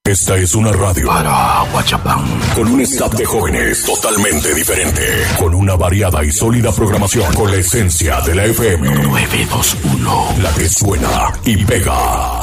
Esta es una radio para Huachapán, con un staff de jóvenes totalmente diferente, con una variada y sólida programación, con la esencia de la FM 921, la que suena y pega.